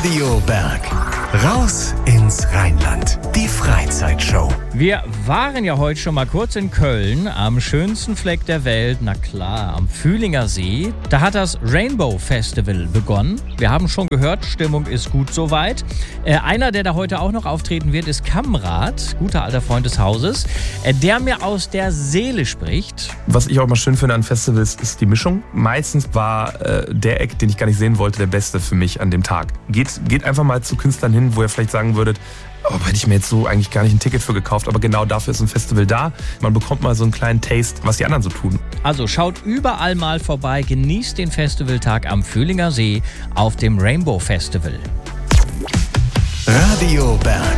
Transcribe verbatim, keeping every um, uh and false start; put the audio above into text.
Radio Berg. Raus ins Rheinland. Die Freizeitshow. Wir waren ja heute schon mal kurz in Köln, am schönsten Fleck der Welt, na klar, am Fühlinger See. Da hat das Rainbow Festival begonnen. Wir haben schon gehört, Stimmung ist gut soweit. Äh, einer, der da heute auch noch auftreten wird, ist Kamrat, guter alter Freund des Hauses, äh, der mir aus der Seele spricht. Was ich auch mal schön finde an Festivals, ist die Mischung. Meistens war äh, der Act, den ich gar nicht sehen wollte, der beste für mich an dem Tag. Geht, geht einfach mal zu Künstlern hin, wo ihr vielleicht sagen würdet, oh, hätte ich mir jetzt so eigentlich gar nicht ein Ticket für gekauft, aber genau dafür ist ein Festival da. Man bekommt mal so einen kleinen Taste, was die anderen so tun. Also schaut überall mal vorbei, genießt den Festivaltag am Fühlinger See auf dem Rainbow Festival. Radio Berg.